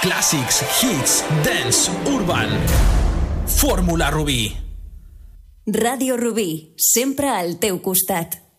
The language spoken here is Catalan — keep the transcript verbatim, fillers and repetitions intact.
Clàssics, hits, dance, urban. Fórmula Rubí. Ràdio Rubí, sempre al teu costat.